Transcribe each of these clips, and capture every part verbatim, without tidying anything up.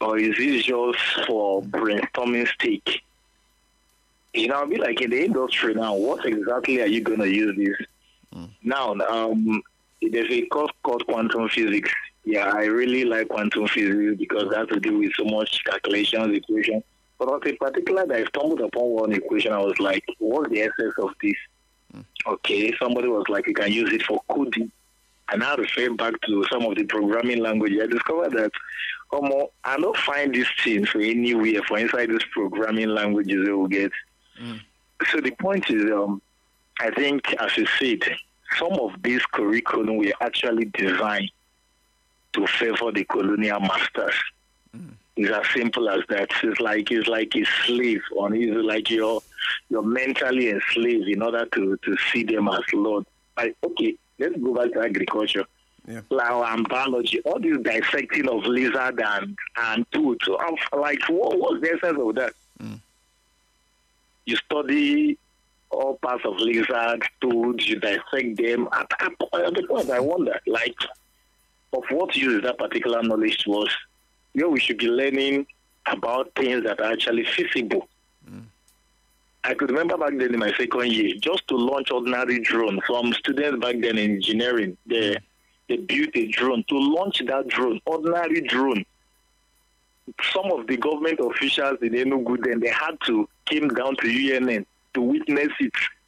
or is it just for brainstorming stake? You know, I'll be like, in the industry now, what exactly are you going to use this? Mm. Now, um, there's a course called quantum physics. Yeah, I really like quantum physics because that has to do with so much calculations, equation. But on a particular day, I stumbled upon one equation. I was like, what's the essence of this? Mm. Okay, somebody was like, you can use it for coding. And now referring back to some of the programming language, I discovered that um, I don't find these things for anywhere for inside these programming languages they will get. Mm. So the point is, um, I think, as you said, some of these curriculum were actually designed to favor the colonial masters. Mm. It's as simple as that. It's like it's like a slave, or it's like you're you're mentally enslaved in order to, to see them as Lord. Like, okay, let's go back to agriculture. Yeah. Flower and biology, all this dissecting of lizard and and tooth. So I'm like, what was the essence of that? Mm. You study all parts of lizard, tooth, you dissect them. At, at, at the point, I wonder, like, of what use that particular knowledge was? You know, we should be learning about things that are actually feasible. Mm. I could remember back then in my second year, just to launch ordinary drone. Some students back then in engineering, they they built a drone. To launch that drone, ordinary drone, some of the government officials in Enugu then they had to came down to U N N to witness it.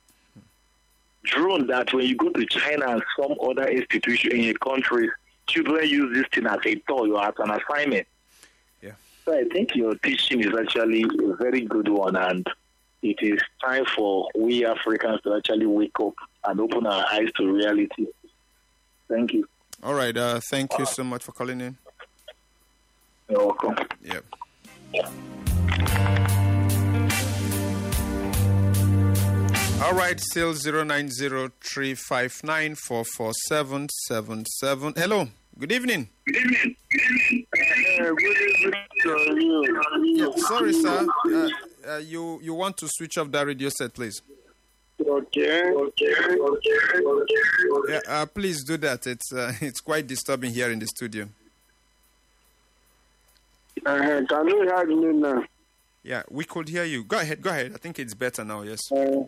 Drone that when you go to China and some other institution in a country, children use this thing as a toy or as an assignment. Yeah. So I think your teaching is actually a very good one, and it is time for we Africans to actually wake up and open our eyes to reality. Thank you. All right. Uh, thank you so much for calling in. You're welcome. Yep. All right. Still zero nine zero three five nine four four seven seven seven. Hello. Good evening. Good evening. Uh, good evening to you. Yeah, sorry, sir. Uh, uh, you you want to switch off that radio set, please? Okay. Okay. Okay. Okay. Yeah. Uh, please do that. It's uh, it's quite disturbing here in the studio. Uh, can you hear me now? Yeah, we could hear you. Go ahead. Go ahead. I think it's better now. Yes. Uh,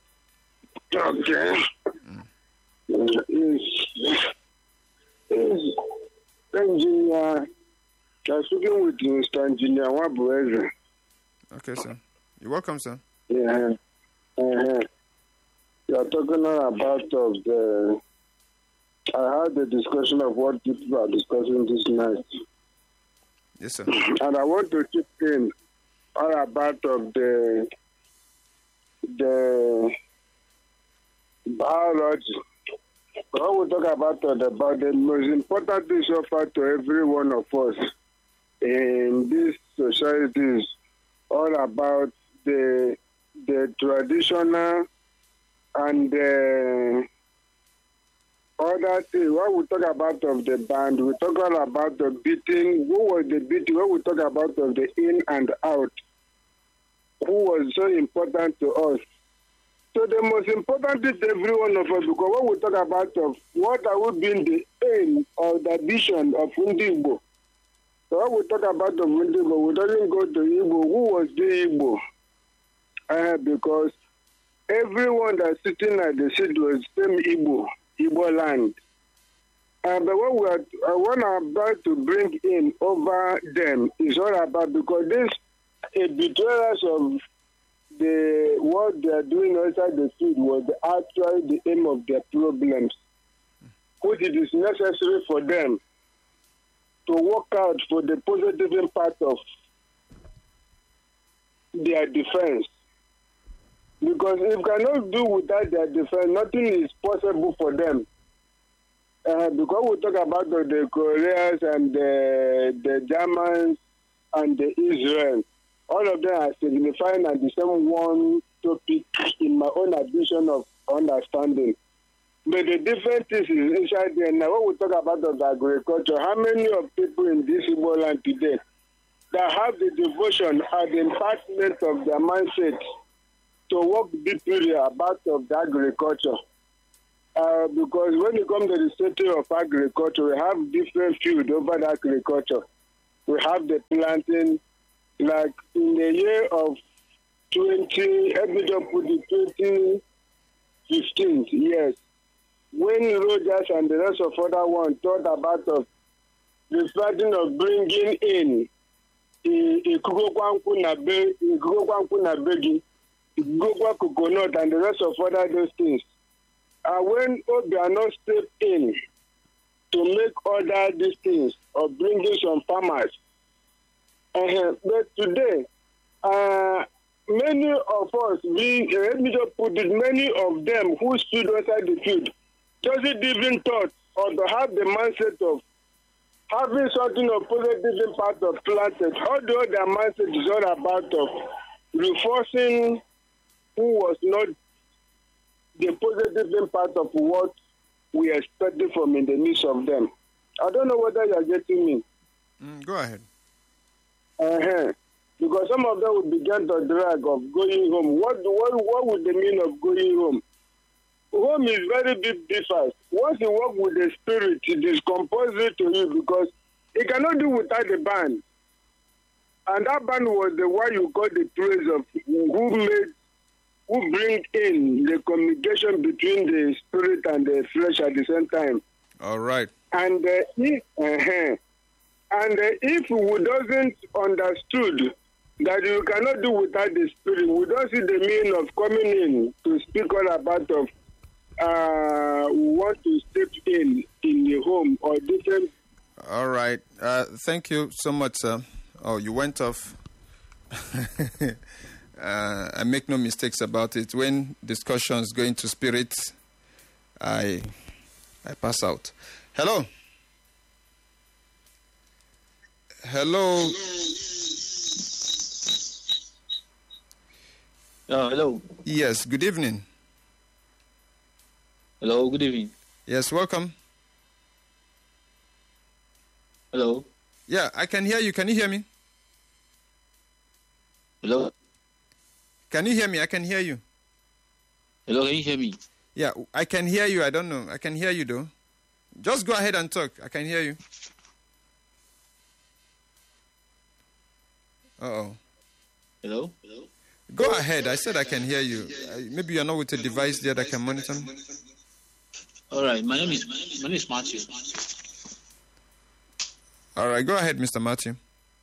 okay. Mm. Uh, yes. Yes. Engineer, I'm speaking with Mister Engineer Wabueze. Okay, sir. You're welcome, sir. Yeah. Uh-huh. You are talking about of the. I had the discussion of what people are discussing this night. Yes, sir. And I want to chip in all about of the the biology. When we talk about uh, the, about the most important thing so far to every one of us in this society is all about the the traditional and the other thing. When we talk about of the band, we talk all about the beating. Who was the beating? When we talk about of the in and out, who was so important to us? So the most important thing to every one of us, because when we talk about of what are we being the aim or the vision of Ndigbo. So when we talk about the Ndigbo, we don't go to Igbo. Who was the Igbo? Uh, because everyone that's sitting at the seat was same Igbo, Igbo land. Uh, but what we are, uh, what I'm about to bring in over them is all about, because this a betrayals of the what they are doing outside the field was actually the aim of their problems, which it is necessary for them to work out for the positive impact of their defense. Because if you cannot do without their defense, nothing is possible for them. Uh, because we talk about the, the Koreans and the, the Germans and the Israel, all of them are signifying at the same one topic in my own addition of understanding. But the difference is inside there. Now, when we talk about the agriculture, how many of people in this Igbo land today that have the devotion and the impartment of their mindset to work deeply about of the agriculture? Uh, because when you come to the sector of agriculture, we have different fields over the agriculture. we have the planting, like in the year of twenty, let me just put it, twenty fifteen, yes, when Rogers and the rest of other ones thought about of the starting of bringing in Ikugokwanku Nabe, Ikugokwanku Nabegi, Ikugokwa coconut and the rest of other those things. And when Obiano stepped in to make other these things or bringing some farmers, uh, but today, uh, many of us, we, uh, let me just put it, many of them who stood outside the field doesn't even thought or to have the mindset of having something of positive impact of planted. Although their mindset is all about of reinforcing who was not the positive impact of what we expected from in the midst of them. I don't know whether you are getting me. Mm, go ahead. Uh-huh. Because some of them would begin to drag of going home. What, what, what would the mean of going home? Home is very big difference. Once you work with the spirit, it is compulsory to you because it cannot do without the band. And that band was the one you got the praise of who made, who bring in the communication between the spirit and the flesh at the same time. All right. And uh, if, uh-huh. and uh, if we doesn't understood that you cannot do without the spirit, we don't see the meaning of coming in to speak all about of uh, we want to step in in the home or different. All right. Uh, thank you so much, sir. Oh, you went off. uh, I make no mistakes about it. When discussions go into spirit, I I pass out. Hello. Hello. Uh, hello. Yes, good evening. Hello, good evening. Yes, welcome. Hello. Yeah, I can hear you. Can you hear me? Hello. Can you hear me? I can hear you. Hello, can you hear me? Yeah, I can hear you. I don't know. I can hear you, though. Just go ahead and talk. I can hear you. Uh-oh. Hello? Hello? Go ahead. I said I can hear you. Uh, maybe you're not with a device there that can monitor me. All right. My name is my name is Matthew. All right. Go ahead, Mister Matthew.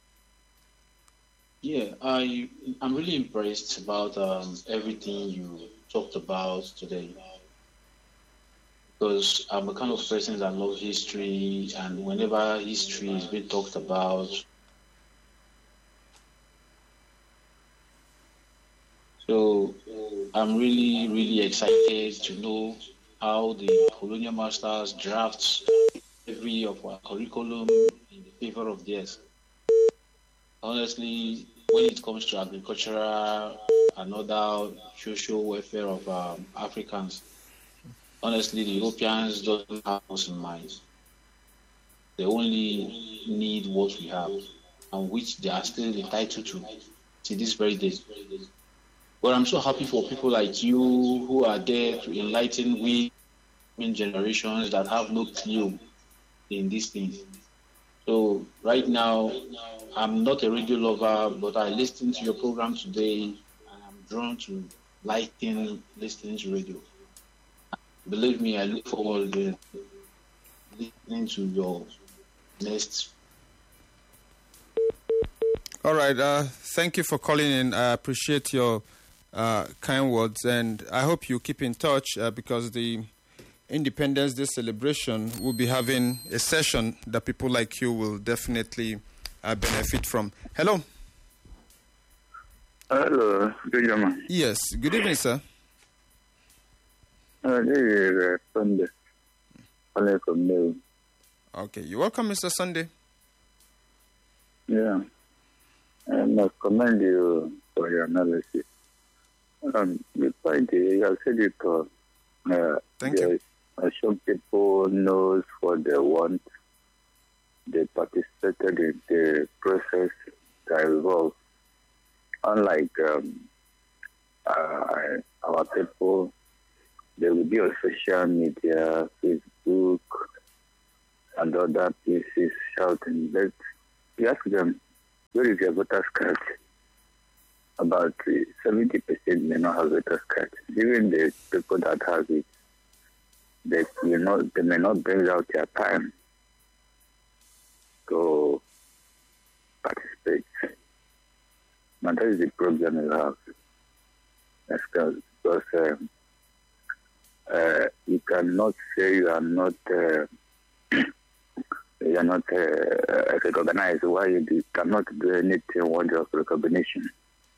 Yeah, I I'm really impressed about um, everything you talked about today. Because I'm a kind of person that loves history, and whenever history is being talked about, so I'm really, really excited to know how the colonial masters draft every of our curriculum in the favor of theirs. Honestly, when it comes to agricultural and other social welfare of um, Africans, honestly, the Europeans don't have us in mind. They only need what we have, and which they are still entitled to to this very day. But I'm so happy for people like you who are there to enlighten we generations that have no clue in these things. So right now, I'm not a radio lover, but I listened to your program today, and I'm drawn to liking listening to radio. Believe me, I look forward to listening to your next. All right. Uh, thank you for calling in. I appreciate your uh, kind words, and I hope you keep in touch uh, because the Independence Day celebration will be having a session that people like you will definitely uh, benefit from. Hello. Hello. Good evening. Yes. Good evening, sir. Uh, this is uh, Sunday. Calling from New. Okay. You're welcome, Mister Sunday. Yeah. I must commend you for your analysis. Um, the point is, you have said it all. Uh, Thank you. Uh, some people knows what they want. They participated in the process that involved. Unlike um, uh, our people, they will be on social media, Facebook, and other places shouting. But you ask them, where is your voter's card? About seventy percent may not have voter's card. Even the people that have it, they, you know, they may not bring out their time to participate. But that is the problem you have. That's because uh, uh, you cannot say you are not uh, you are not uh, recognized. Why you cannot do anything worthy of recognition?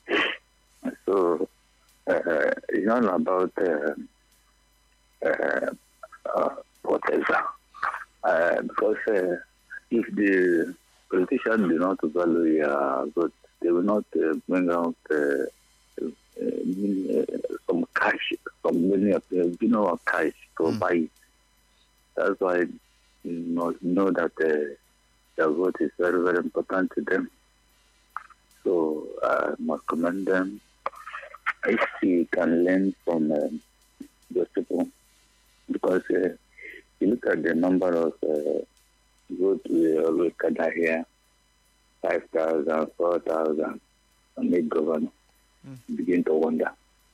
So uh, it's not about uh, uh, uh, whatever. Uh, because uh, if the politicians do not value your vote, they will not uh, bring out uh, uh, some cash, some money, uh, you know, cash to mm. buy it. That's why you must know that uh, their vote is very, very important to them. So I must commend them. If we can learn from uh, those people, because uh, you look at the number of uh, votes we always gather here, five thousand, four thousand, and make governor, mm. begin to wonder,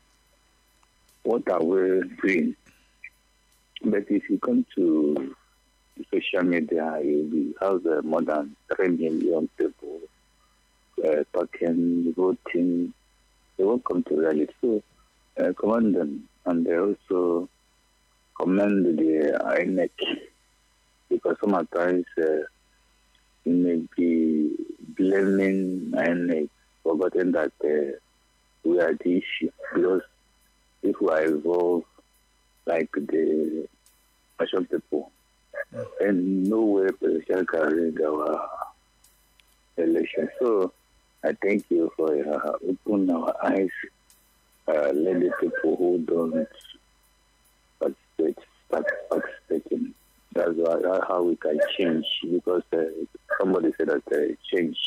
what are we doing? But if you come to social media, you have uh, more than three million people uh, talking, voting. They won't come to reality. So uh, commend them, and they also commend the I N E C, because sometimes uh, you may be blaming I N E C, forgetting that uh, we are the issue. Because if we are involved like the Russian people, and no way politicians can rig our election. So I thank you for uh, opening our eyes, uh, let the people who don't participate start participating. That's, why, that's how we can change, because uh, somebody said that uh, change.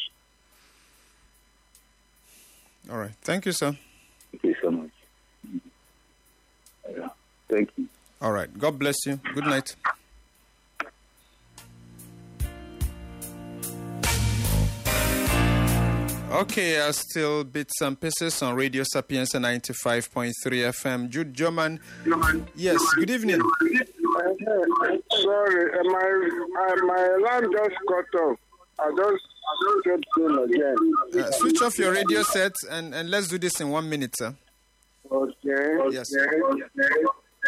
All right. Thank you, sir. Thank you so much. Yeah. Thank you. All right. God bless you. Good night. Okay, uh, still bits and pieces on Radio Sapiens ninety-five point three F M. Jude German. Yes, good evening. Sorry, uh, my, my my line just cut off. I just said him again. Uh, switch off your radio set and, and let's do this in one minute, sir. Okay. Yes. Okay.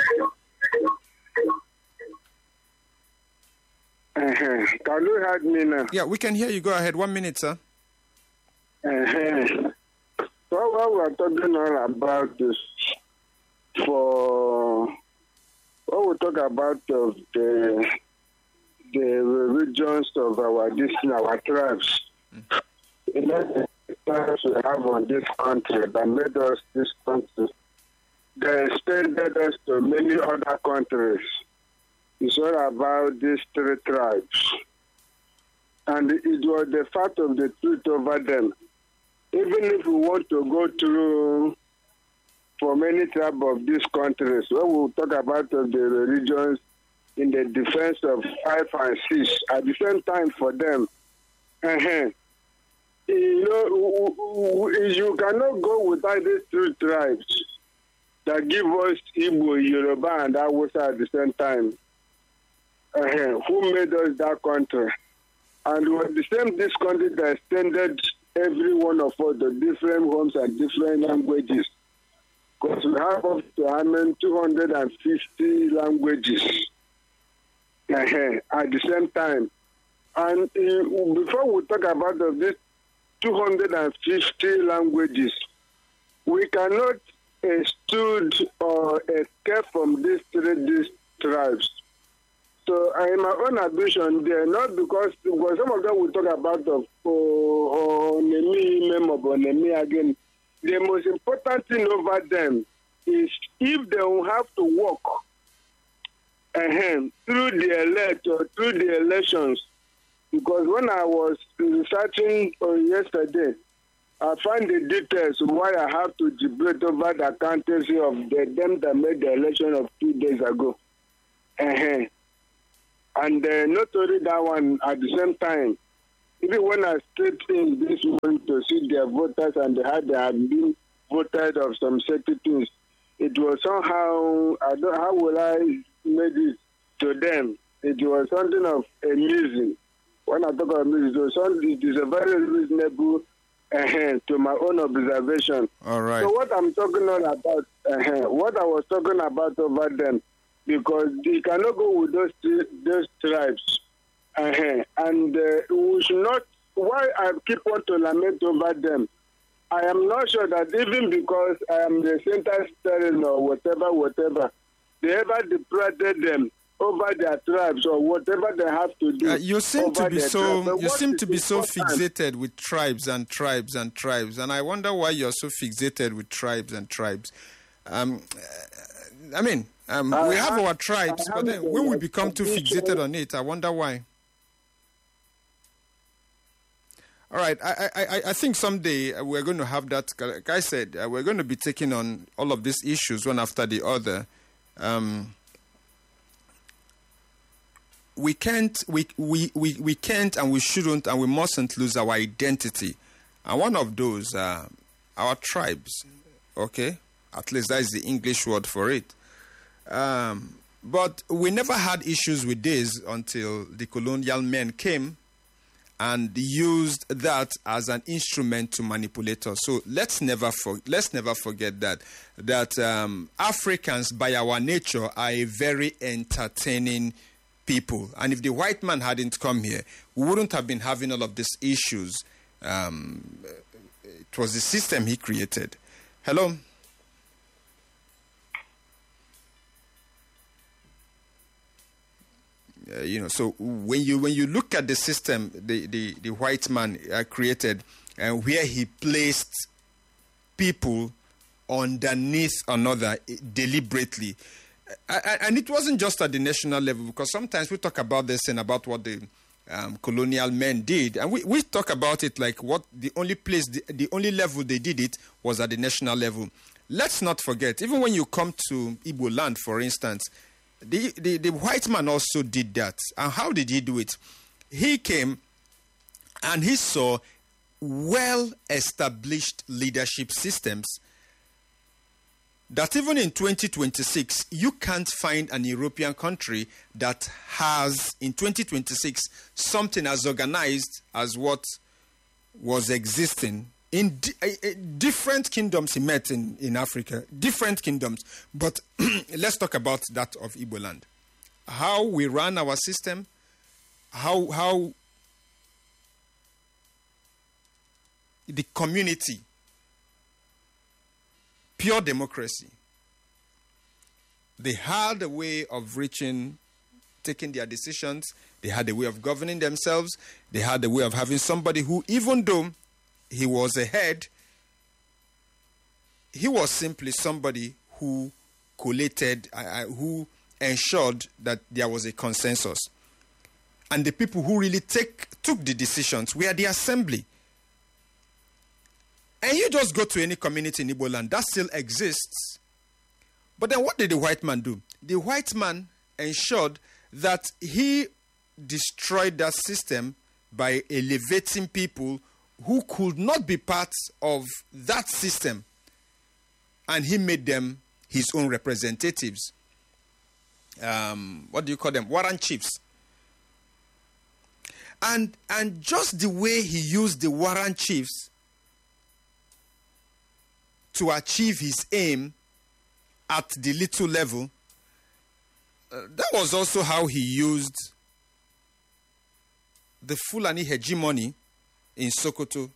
Uh-huh. Can you hear me now? Yeah, we can hear you. Go ahead. One minute, sir. Uh-huh. So what we're talking all about is for what we talk about of the the regions of our this our tribes. Mm. You know, the tribes we have on this country that made us this country. They extended us to many other countries. It's all about these three tribes. And it was the fact of the truth over them. Even if we want to go through for many tribes of these countries, when we talk about the regions in the defense of five and six, at the same time for them, uh-huh, you know, you cannot go without these two tribes that give us Igbo, Yoruba, and Hausa at the same time. Uh-huh, who made us that country? And with the same this country that extended every one of us to different homes and different languages. Because we have up to I mean, two hundred fifty languages uh, at the same time. And uh, before we talk about the, these two hundred fifty languages, we cannot exclude or escape from these three these tribes. So I in my own ambition there, not because, because some of them will talk about of oh, Nemi, Memobo, Nemi again. The most important thing over them is if they will have to work uh, through the elect or through the elections. Because when I was researching uh, yesterday, I found the details why I have to debate over the accountancy of the, them that made the election of two days ago. Uh-huh. And uh, not only that one, at the same time, Even when I stepped in this morning to see their voters and how they had been voted of some certain things, it was somehow, I don't how will I make it to them? It was something of amusing. When I talk about music, it, was something, it is a very reasonable uh, to my own observation. All right. So what I'm talking on about, uh, what I was talking about over them, because you cannot go with those those tribes, uh, and uh, we should not. Why I keep on to lament over them, I am not sure that even because I am the center steering or whatever, whatever, they ever deprived them over their tribes or whatever they have to do. Uh, you seem to be so tribes. you seem to be so important? fixated with tribes and tribes and tribes, and I wonder why you're so fixated with tribes and tribes. Um, I mean, um, I we have have- our tribes, I but have then when we a become too condition- fixated on it, I wonder why. All right, I, I, I- I think someday uh, we're going to have that. Like I said, uh, we're going to be taking on all of these issues one after the other. Um, we can't, we, we, we, we can't, and we shouldn't, and we mustn't lose our identity. And one of those are our tribes. Okay, at least that is the English word for it. Um, but we never had issues with this until the colonial men came and used that as an instrument to manipulate us. So let's never for, let's never forget that that um, Africans, by our nature, are a very entertaining people. And if the white man hadn't come here, we wouldn't have been having all of these issues. Um, it was the system he created. Hello. Uh, you know, so when you when you look at the system the, the, the white man uh, created, and uh, where he placed people underneath another uh, deliberately, uh, and it wasn't just at the national level, because sometimes we talk about this and about what the um, colonial men did, and we, we talk about it like what the only place, the, the only level they did it was at the national level. Let's not forget, even when you come to Igbo land, for instance, The, the the white man also did that. And how did he do it? He came and he saw well-established leadership systems that even in twenty twenty-six, you can't find an European country that has, in twenty twenty-six, something as organized as what was existing. In di- uh, uh, different kingdoms he met in, in Africa, different kingdoms. But let's talk about that of Igbo land. How we run our system, how how the community, pure democracy. They had a way of reaching, taking their decisions. They had a way of governing themselves. They had a way of having somebody who, even though he was a head, he was simply somebody who collated, uh, who ensured that there was a consensus. And the people who really take took the decisions were the assembly. And you just go to any community in Igbo land, that still exists. But then what did the white man do? The white man ensured that he destroyed that system by elevating people who could not be part of that system, and he made them his own representatives. Um, what do you call them? Warrant chiefs. And and just the way he used the warrant chiefs to achieve his aim at the little level, uh, that was also how he used the Fulani hegemony in Sokoto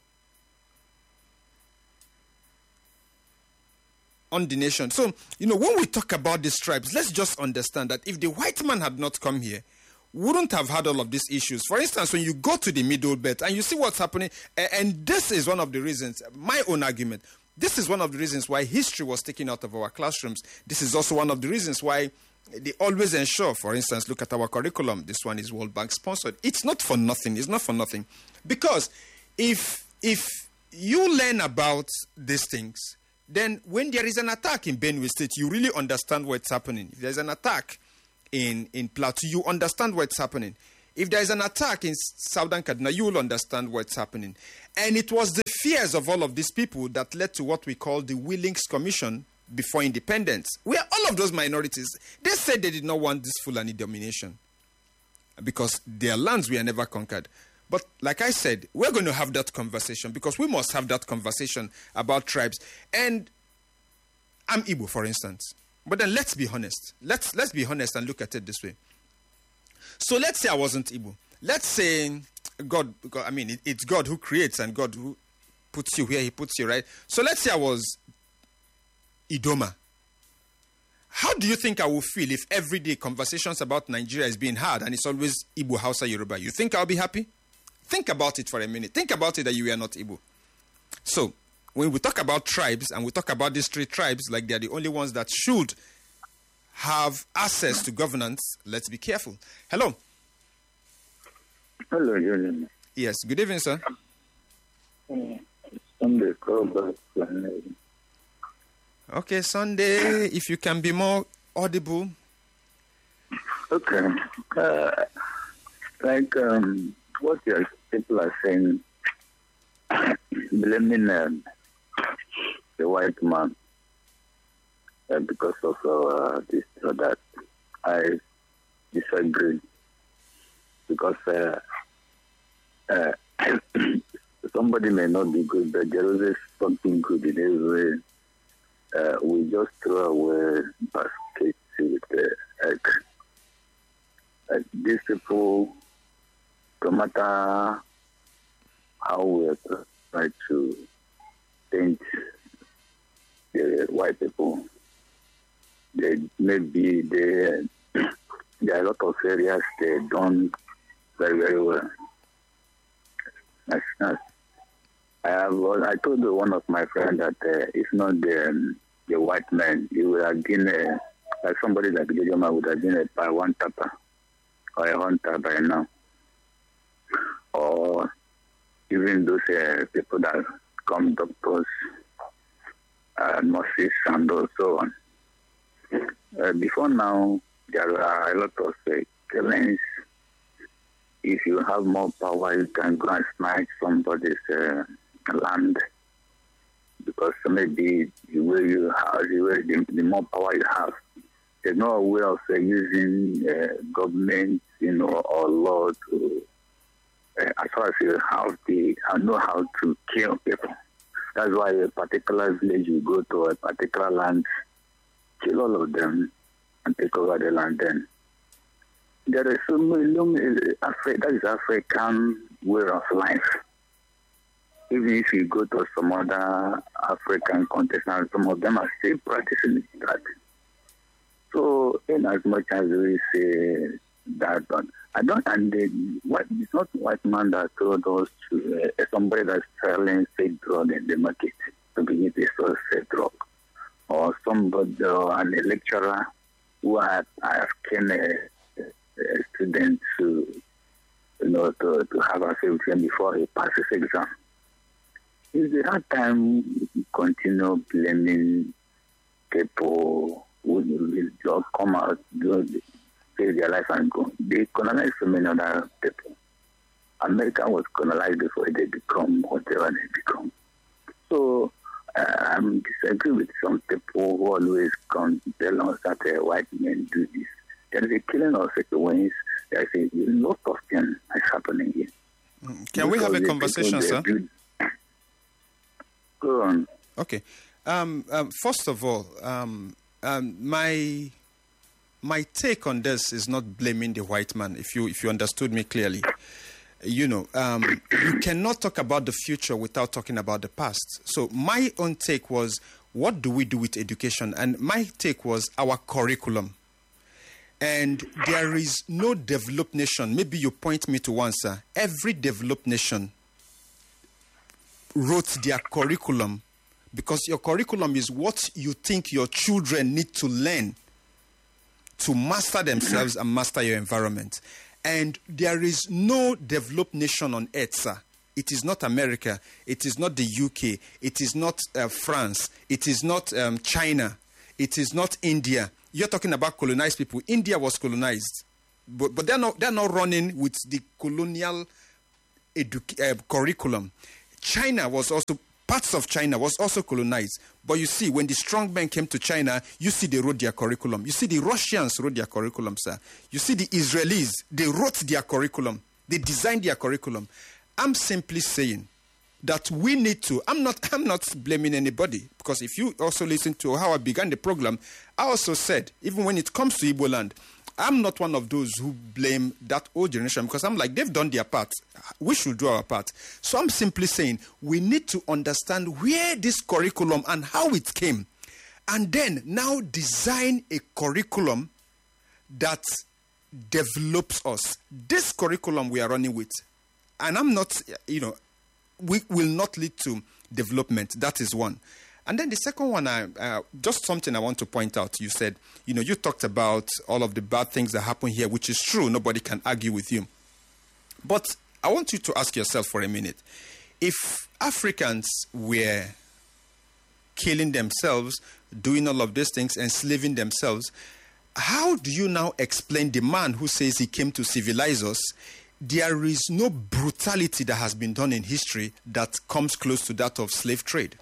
on the nation. So, you know, when we talk about these tribes, let's just understand that if the white man had not come here, we wouldn't have had all of these issues. For instance, when you go to the Middle Belt and you see what's happening, and this is one of the reasons, my own argument, this is one of the reasons why history was taken out of our classrooms. This is also one of the reasons why they always ensure, for instance, look at our curriculum. This one is World Bank sponsored. It's not for nothing. It's not for nothing. Because if if you learn about these things, then when there is an attack in Benue State, you really understand what's happening. If there's an attack in, in Plateau, you understand what's happening. If there is an attack in Southern Kaduna, you will understand what's happening. And it was the fears of all of these people that led to what we call the Willings Commission before independence, where all of those minorities, they said they did not want this Fulani domination because their lands were never conquered. But like I said, we're going to have that conversation because we must have that conversation about tribes. And I'm Igbo, for instance. But then let's be honest. Let's let's be honest and look at it this way. So let's say I wasn't Igbo. Let's say God, God I mean, it, it's God who creates and God who puts you where he puts you, right? So let's say I was Idoma. How do you think I will feel if every day conversations about Nigeria is being had and it's always Igbo, Hausa, Yoruba? You think I'll be happy? Think about it for a minute. Think about it that you are not Igbo. So when we talk about tribes and we talk about these three tribes like they're the only ones that should have access to governance, let's be careful. Hello. Hello, Julian. Yes, good evening, sir. Sunday call back. Okay, Sunday, if you can be more audible. Okay. Uh, like um, what your people are saying, blaming um, the white man uh, because of uh, this or that, I disagree. Because uh, uh, somebody may not be good, but there is something good in every. Uh, we just throw away baskets with the egg. Uh, these people, no matter how we try to paint the white people, they maybe they there are a lot of areas they done very very well. That's, that's, I have. I told one of my friends that uh, if not the um, the white man, he would have been a, like somebody like Jojoma would have been a by one tapper or a hunter by now, or even those uh, people that come doctors, uh, nurses, and so on. Uh, before now, there are a lot of uh, killings. If you have more power, you can go and snatch somebody's uh, land. Because maybe the way you have, the, way, the, the more power you have, there's no way of uh, using uh, government, you know, or law to, uh, as far as you have the, I know how to kill people. That's why a particular village, you go to a particular land, kill all of them, and take over the land. Then there is so many, that is African way of life. Even if you go to some other African countries, and some of them are still practicing that. So, in as much as we say that, but I don't, and the, what, it's not white man that told us to uh, somebody that's selling fake drug in the market to begin to sell fake drug, or somebody, or uh, an lecturer who are asking a, a student to, you know, to, to have a fail exam before he passes exam. If they had time, continue blaming people who will just come out, do, save their life and go. They colonized so many other people. America was colonized before they become whatever they become. So uh, I disagree with some people who always come tell us that uh, white men do this. There is a killing of Ecuadorians. There is a lot of things that's happening here. Can because we have a conversation, sir? Build, Go on. Okay. Um, um, first of all, um, um, my my take on this is not blaming the white man. If you if you understood me clearly, you know, um, you cannot talk about the future without talking about the past. So my own take was, what do we do with education? And my take was our curriculum. And there is no developed nation. Maybe you point me to one, sir. Every developed nation wrote their curriculum because your curriculum is what you think your children need to learn to master themselves and master your environment. And there is no developed nation on earth, sir. It is not America. It is not the U K. It is not uh, France. It is not um, China. It is not India. You're talking about colonized people. India was colonized. but, but they're not they're not running with the colonial edu- uh, curriculum. China was also, parts of China was also colonized. But you see, when the strong men came to China, you see they wrote their curriculum. You see the Russians wrote their curriculum, sir. You see the Israelis, they wrote their curriculum. They designed their curriculum. I'm simply saying that we need to, I'm not I'm not blaming anybody, because if you also listen to how I began the program, I also said, even when it comes to Igbo land, I'm not one of those who blame that old generation, because I'm like, they've done their part. We should do our part. So I'm simply saying we need to understand where this curriculum and how it came, and then now design a curriculum that develops us. This curriculum we are running with, and I'm not, you know, we will not lead to development. That is one. And then the second one, I, uh, just something I want to point out. You said, you know, you talked about all of the bad things that happen here, which is true. Nobody can argue with you. But I want you to ask yourself for a minute. If Africans were killing themselves, doing all of these things, enslaving themselves, how do you now explain the man who says he came to civilize us? There is no brutality that has been done in history that comes close to that of slave trade.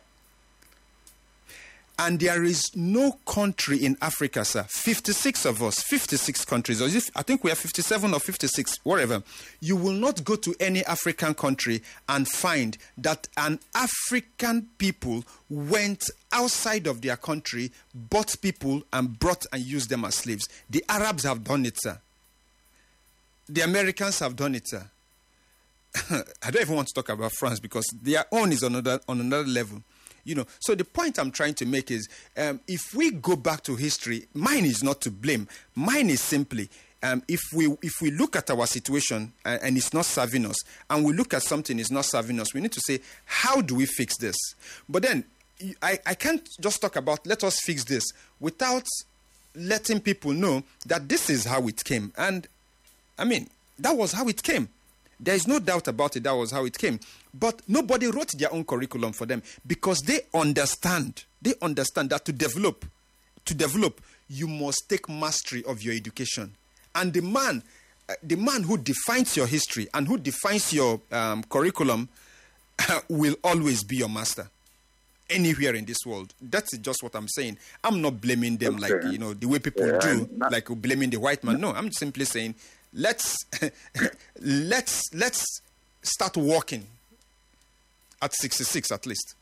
And there is no country in Africa, sir, fifty-six of us, fifty-six countries, or if, I think we are fifty-seven or fifty-six, whatever. You will not go to any African country and find that an African people went outside of their country, bought people and brought and used them as slaves. The Arabs have done it, sir. The Americans have done it, sir. I don't even want to talk about France, because their own is on another, on another level. You know, so the point I'm trying to make is, um, if we go back to history, mine is not to blame. Mine is simply, um, if we if we look at our situation and, and it's not serving us, and we look at something is not serving us, we need to say, how do we fix this? But then, I, I can't just talk about, let us fix this, without letting people know that this is how it came. And, I mean, that was how it came. There is no doubt about it, that was how it came. But nobody wrote their own curriculum for them, because they understand, they understand that to develop, to develop, you must take mastery of your education. And the man, uh, the man who defines your history and who defines your um, curriculum uh, will always be your master anywhere in this world. That's just what I'm saying. I'm not blaming them okay. like, you know, the way people yeah, do, not- like blaming the white man. No, I'm simply saying, let's let's let's start walking at sixty-six at least.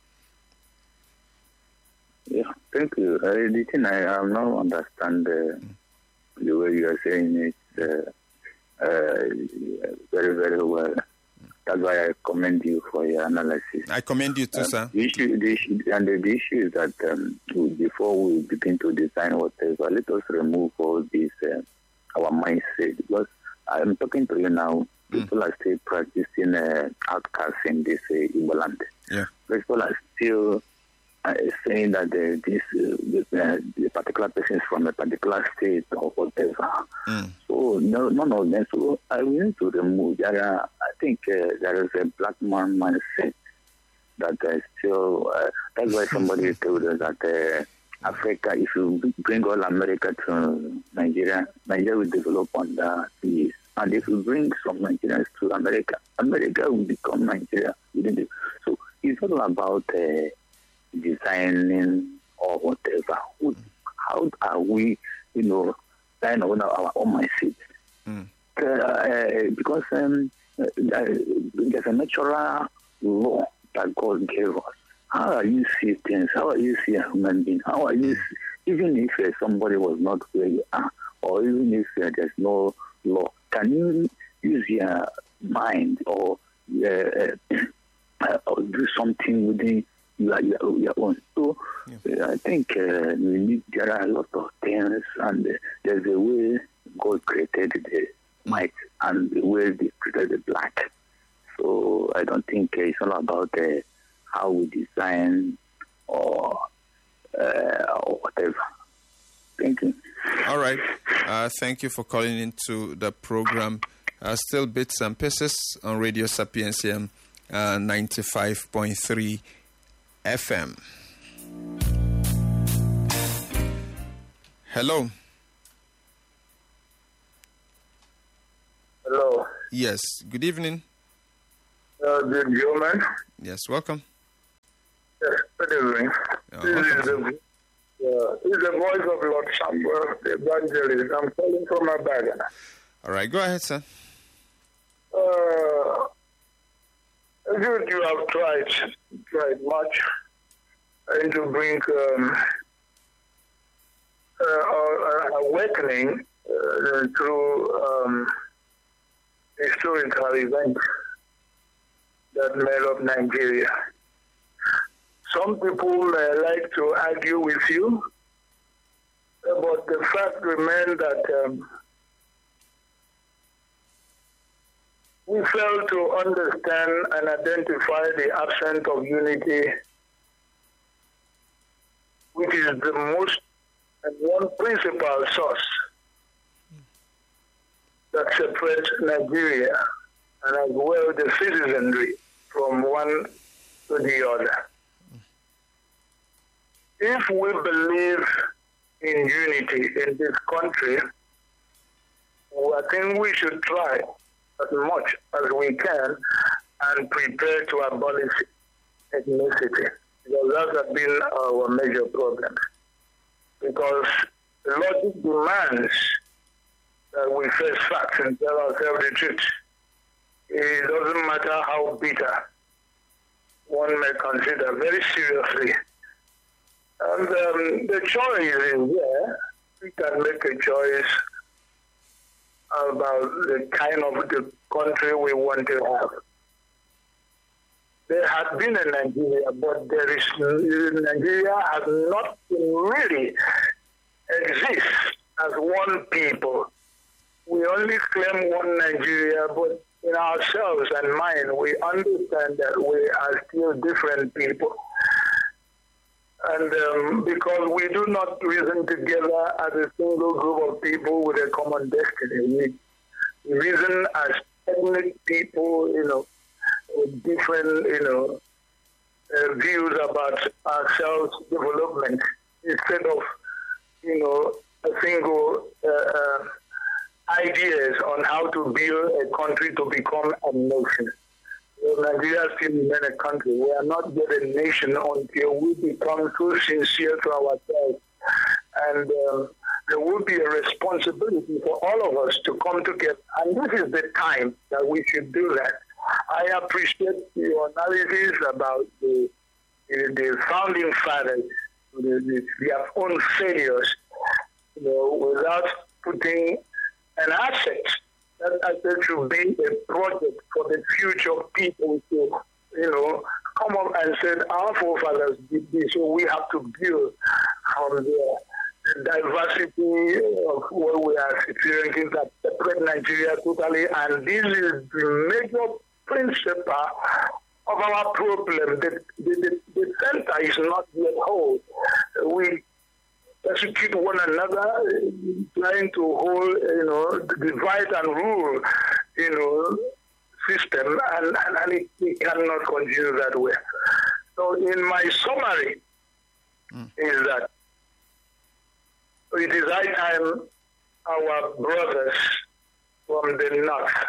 Yeah, thank you. Uh, the thing I am now understand uh, mm. the way you are saying it uh, uh, very very well. Mm. That's why I commend you for your analysis. I commend you too, um, sir. The issue, the issue, and the, the issue is that um, before we begin to design whatever, let us remove all this uh, our mindset, because I'm talking to you now. People mm. are still practicing uh, outcasts in this uh, Igbo land. Yeah. People are still uh, saying that uh, this uh, uh, the particular person is from a particular state or whatever. Mm. So no, none of them. So I want to remove. There are, I think uh, there is a black man mindset that uh, still. Uh, that's why somebody told us that uh, Africa, if you bring all America to Nigeria, Nigeria will develop under peace. And if we bring some Nigerians to America, America will become Nigeria. So it's all about uh, designing or whatever. How are we, you know, line on our own mindset? Mm. Uh, uh, because um, uh, there's a natural law that God gave us. How are you see things? How are you see a human being? How are you see, even if uh, somebody was not where you are, or even if uh, there's no law, can you use your mind or uh, uh, or do something within your, your, your own? So yeah. uh, I think uh, we need, there are a lot of things, and uh, there's a way God created the white and the way they created the black. So I don't think uh, it's all about uh, how we design or uh, or whatever. Thank you. All right. Uh, thank you for calling into the program. Uh, still bits and pieces on Radio Sapiencia uh, ninety-five point three F M. Hello. Hello. Yes. Good evening. Uh, good gentlemen. Yes, welcome. Yes, good evening. Oh, this, welcome, is the, uh, this is the voice of Lord Samuel, the evangelist. I'm calling from my bag. All right, go ahead, sir. Uh, you, you have tried, tried much and to bring um, uh, awakening uh, through um, historical events that made up Nigeria. Some people may like to argue with you, but the fact remains that um, we fail to understand and identify the absence of unity, which is the most and one principal source that separates Nigeria and as well the citizenry from one to the other. If we believe in unity in this country, I think we should try as much as we can and prepare to abolish ethnicity, because that has been our major problem. Because the logic demands that we face facts and tell ourselves the truth. It doesn't matter how bitter one may consider very seriously. And um, the choice is there. We can make a choice about the kind of the country we want to have. There has been a Nigeria, but there is Nigeria has not really exist as one people. We only claim one Nigeria, but in ourselves and mind, we understand that we are still different people. And um, because we do not reason together as a single group of people with a common destiny, we reason as ethnic people, you know, with different, you know, uh, views about ourselves development instead of, you know, a single uh, uh, ideas on how to build a country to become a nation. So Nigeria still remains a country. We are not yet a nation until we become so sincere to ourselves. And um, there will be a responsibility for all of us to come together. And this is the time that we should do that. I appreciate your analysis about the, the, the founding fathers, the, the, their own failures, you know, without putting an asset. That asset should be a project for the future people to, you know, come up and say, our forefathers did this, so we have to build from the, the diversity of what we are experiencing that separate Nigeria totally. And this is the major principle of our problem. The, the, the, the center is not yet whole. We execute one another, trying to hold, you know, divide and rule, you know, system, and, and, and it, it cannot continue that way. So in my summary mm. is that it is high time our brothers from the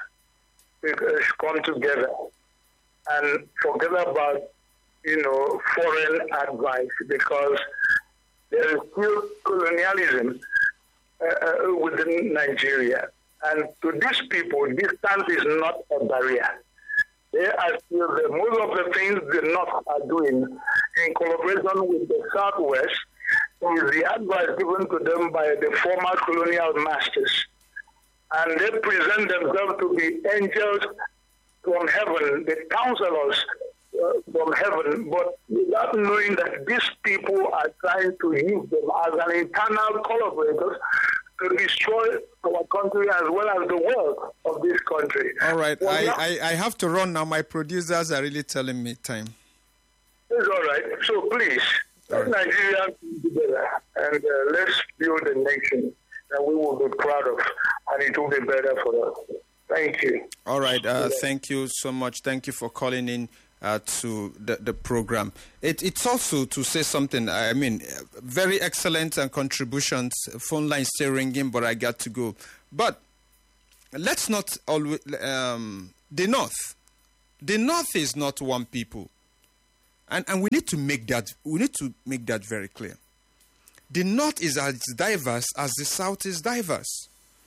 north come together and forget about, you know, foreign advice, because there is still colonialism uh, within Nigeria. And to these people, distance is not a barrier. They are still, the, most of the things the North are doing in collaboration with the Southwest is the advice given to them by the former colonial masters. And they present themselves to be angels from heaven, the counselors uh, from heaven, but without knowing that these people are trying to use them as an internal collaborators to destroy our country as well as the world of this country. All right, well, I, now, I, I have to run now. My producers are really telling me time. It's all right. So please, let Nigeria come together and uh, let's build a nation that we will be proud of, and it will be better for us. Thank you. All right. Uh, thank you so much. Thank you for calling in uh, to the, the program. It, it's also to say something. I mean, very excellent and contributions. Phone line still ringing, but I got to go. But let's not always, um, the North, the North is not one people. And, and we need to make that, we need to make that very clear. The North is as diverse as the South is diverse.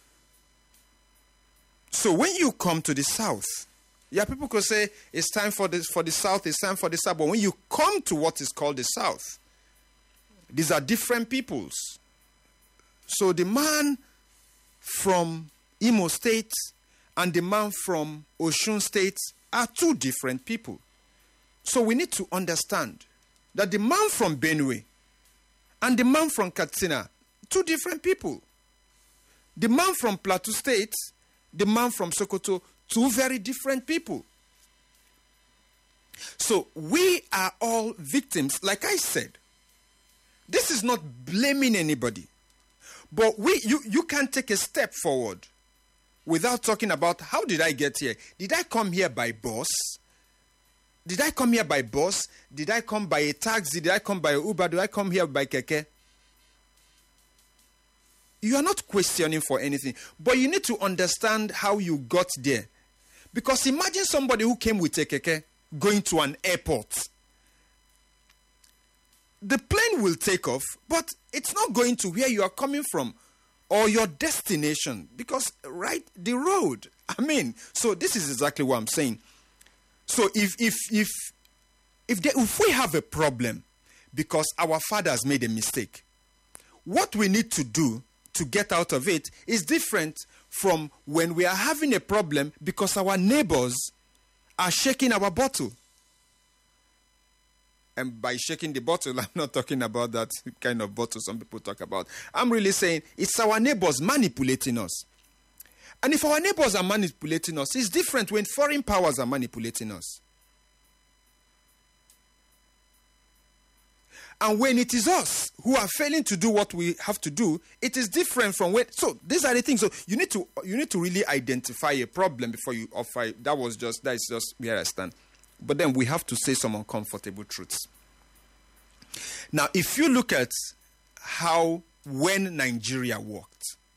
So when you come to the South, yeah, people could say it's time for the, for the South, it's time for the South. But when you come to what is called the South, these are different peoples. So the man from Imo State and the man from Osun State are two different people. So we need to understand that the man from Benue and the man from Katsina, two different people. The man from Plateau State, the man from Sokoto, two very different people. So we are all victims, like I said. This is not blaming anybody. But we, you, you can't take a step forward without talking about how did I get here? Did I come here by bus? Did I come here by bus? Did I come by a taxi? Did I come by a Uber? Did I come here by keke? You are not questioning for anything. But you need to understand how you got there. Because imagine somebody who came with a keke going to an airport. The plane will take off, but it's not going to where you are coming from or your destination. Because, right, the road. I mean, so this is exactly what I'm saying. So if if if if, they, if we have a problem because our fathers made a mistake, what we need to do to get out of it is different from when we are having a problem because our neighbors are shaking our bottle. And by shaking the bottle, I'm not talking about that kind of bottle some people talk about. I'm really saying it's our neighbors manipulating us. And if our neighbors are manipulating us, it's different when foreign powers are manipulating us. And when it is us who are failing to do what we have to do, it is different from when. So these are the things. So you need to you need to really identify a problem before you offer. That was just that is just where I stand. But then we have to say some uncomfortable truths. Now, if you look at how when Nigeria worked,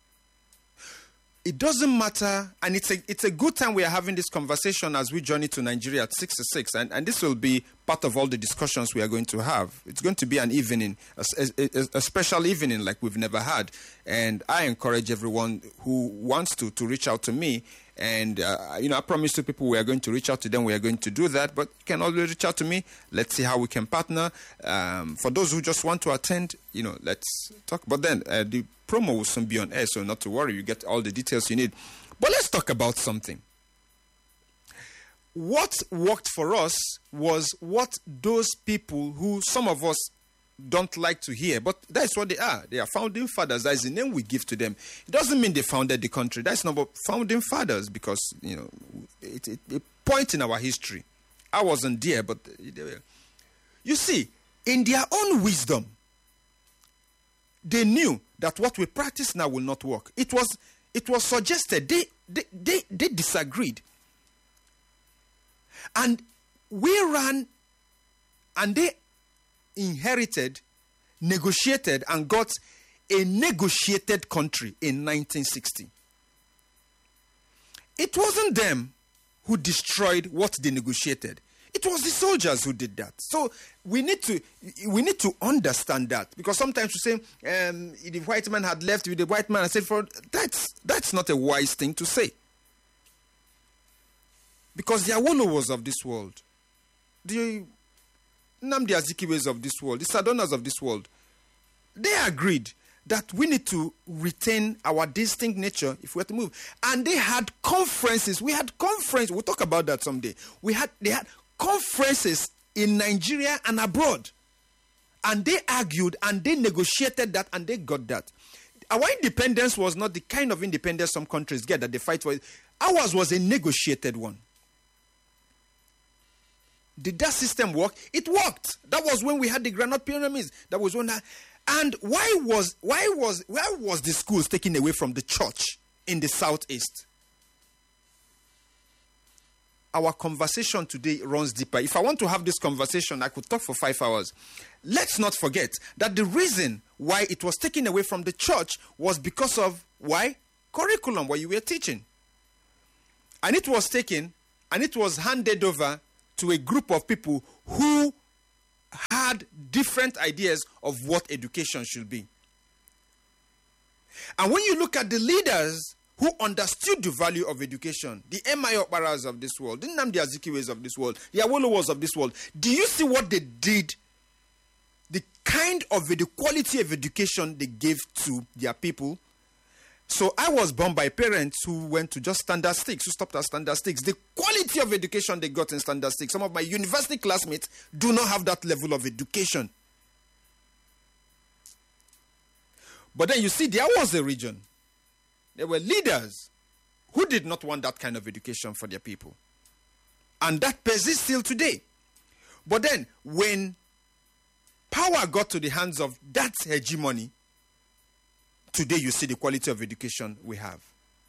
it doesn't matter, and it's a it's a good time we are having this conversation as we journey to Nigeria at six to six, and, and this will be part of all the discussions we are going to have. It's going to be an evening, a, a, a special evening like we've never had, and I encourage everyone who wants to to reach out to me, and uh, you know I promise to people we are going to reach out to them. We are going to do that, but you can always reach out to me. Let's see how we can partner. Um, for those who just want to attend, you know, let's talk. But then uh, the promo will soon be on air, so not to worry. You get all the details you need. But let's talk about something. What worked for us was what those people who some of us don't like to hear, but that's what they are. They are founding fathers. That is the name we give to them. It doesn't mean they founded the country. That's not about founding fathers because, you know, it's it, it, a point in our history. I wasn't there, but they were. You see, in their own wisdom, they knew that what we practice now will not work. It was it was suggested. They they they, they disagreed. And we ran and they inherited, negotiated, and got a negotiated country in nineteen sixty. It wasn't them who destroyed what they negotiated. It was the soldiers who did that. So we need to we need to understand that, because sometimes we say um, the white man had left with the white man and said, "For that's that's not a wise thing to say." Because the Awolowos of this world, the Nnamdi Azikiwes of this world, the Sardanas of this world, they agreed that we need to retain our distinct nature if we have to move. And they had conferences. We had conferences. We'll talk about that someday. We had they had conferences in Nigeria and abroad. And they argued and they negotiated that and they got that. Our independence was not the kind of independence some countries get that they fight for. Ours was a negotiated one. Did that system work? It worked. That was when we had the granite pyramids. That was when that. And why was why was why was the schools taken away from the church in the southeast? Our conversation today runs deeper. If I want to have this conversation, I could talk for five hours. Let's not forget that the reason why it was taken away from the church was because of why? Curriculum, what you were teaching. And it was taken and it was handed over to a group of people who had different ideas of what education should be. And when you look at the leaders who understood the value of education, the M I Okparas of this world, the Nnamdi Azikiwes of this world, the Awolowos of this world, do you see what they did? The kind of the quality of education they gave to their people. So I was born by parents who went to just standard six, who stopped at standard six. The quality of education they got in standard six, some of my university classmates do not have that level of education. But then you see, there was a region. There were leaders who did not want that kind of education for their people. And that persists still today. But then, when power got to the hands of that hegemony, today you see the quality of education we have.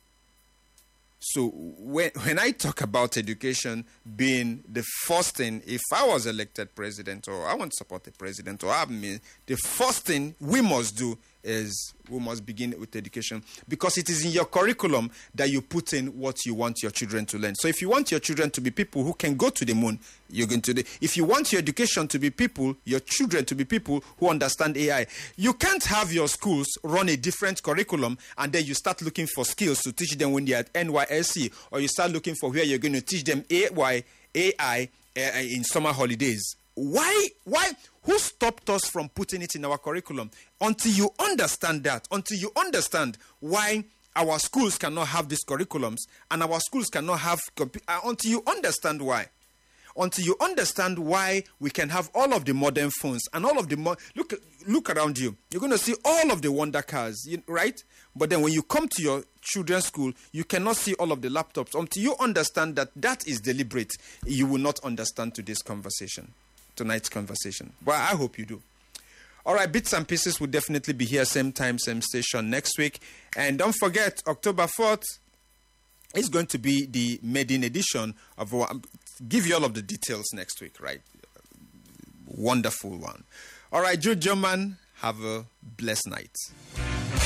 So when, when I talk about education being the first thing, if I was elected president or I want to support the president or I mean, the first thing we must do is we must begin with education, because it is in your curriculum that you put in what you want your children to learn. So if you want your children to be people who can go to the moon, you're going to do. If you want your education to be people, your children to be people who understand A I, you can't have your schools run a different curriculum and then you start looking for skills to teach them when they're at N Y S C, or you start looking for where you're going to teach them A I, A I uh, in summer holidays. Why? Why? Who stopped us from putting it in our curriculum? Until you understand that, until you understand why our schools cannot have these curriculums and our schools cannot have, compu- uh, until you understand why. Until you understand why we can have all of the modern phones and all of the, mo- look look around you. You're going to see all of the wonder cars, right? But then when you come to your children's school, you cannot see all of the laptops. Until you understand that that is deliberate, you will not understand today's conversation. Tonight's conversation. But I hope you do. All right, Bits and Pieces will definitely be here same time, same station next week. And don't forget, October fourth is going to be the maiden edition of our, I'll give you all of the details next week, right? Wonderful one. All right, Jude German, have a blessed night.